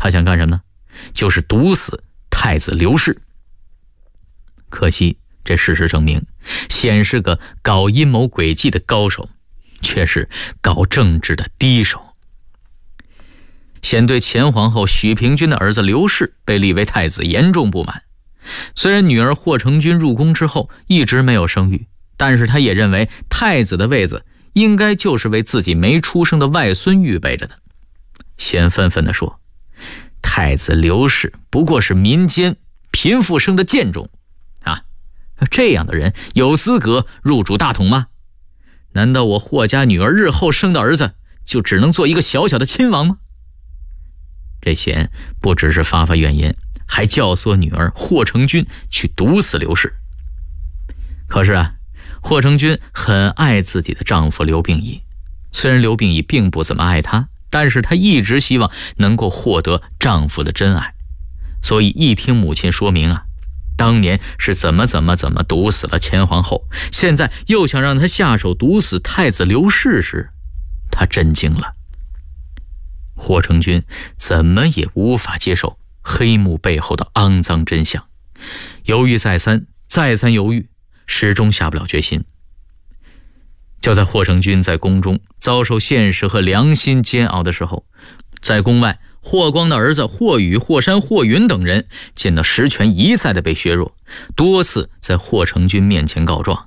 他想干什么呢？就是毒死太子刘氏。可惜这事实证明，显是个搞阴谋诡计的高手，却是搞政治的低手。显对前皇后许平君的儿子刘氏被立为太子严重不满。虽然女儿霍成君入宫之后一直没有生育，但是他也认为太子的位子应该就是为自己没出生的外孙预备着的。先愤愤地说，太子刘氏不过是民间贫富生的贱种啊！这样的人有资格入主大统吗？难道我霍家女儿日后生的儿子就只能做一个小小的亲王吗？这贤不只是发怨言，还教唆女儿霍成君去毒死刘氏。可是啊，霍成君很爱自己的丈夫刘病已，虽然刘病已并不怎么爱她，但是她一直希望能够获得丈夫的真爱。所以一听母亲说明啊，当年是怎么毒死了前皇后，现在又想让她下手毒死太子刘氏时，她震惊了。霍成君怎么也无法接受黑幕背后的肮脏真相，犹豫再三犹豫，始终下不了决心。就在霍成君在宫中遭受现实和良心煎熬的时候，在宫外，霍光的儿子霍宇、霍山、霍云等人见到实权一再的被削弱，多次在霍成君面前告状。